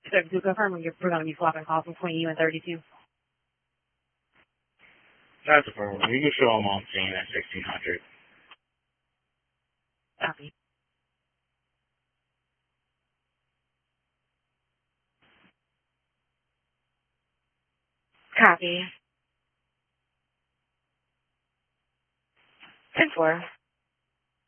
32, confirm we're going to be swapping calls between you and 32. That's a problem. You can show them on scene at 1600. Copy. Copy. 10-4.